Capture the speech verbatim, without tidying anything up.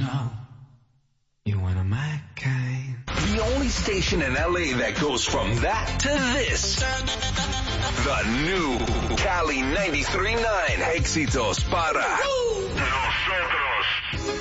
know you're one of my kind. The only station in L A that goes from that to this. The new Cali ninety-three point nine. Éxitos para nosotros.